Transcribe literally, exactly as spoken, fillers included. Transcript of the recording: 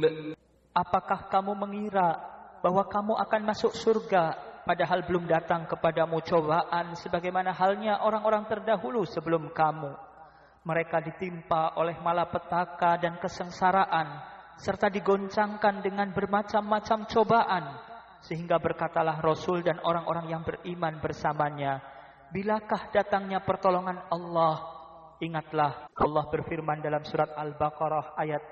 Apakah kamu mengira bahwa kamu akan masuk surga padahal belum datang kepadamu cobaan sebagaimana halnya orang-orang terdahulu sebelum kamu? Mereka ditimpa oleh malapetaka dan kesengsaraan serta digoncangkan dengan bermacam-macam cobaan, sehingga berkatalah Rasul dan orang-orang yang beriman bersamanya, bilakah datangnya pertolongan Allah? Ingatlah, Allah berfirman dalam surat Al-Baqarah ayat